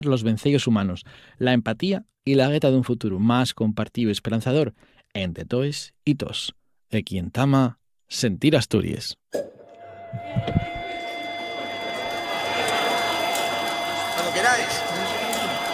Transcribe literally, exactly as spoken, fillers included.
los vencejos humanos, la empatía y la gueta d'un futuro más compartido y esperanzador entre toes y tos. E quien tama sentir Asturias. Cuando queráis.